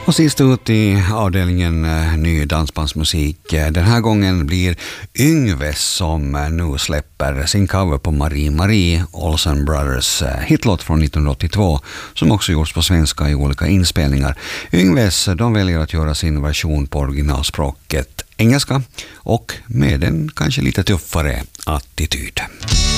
Och sist ut i avdelningen ny dansbandsmusik. Den här gången blir Yngves som nu släpper sin cover på Marie Marie, Olsen Brothers hitlåt från 1982 som också gjorts på svenska i olika inspelningar. Yngves, de väljer att göra sin version på originalspråket engelska och med en kanske lite tuffare attityd.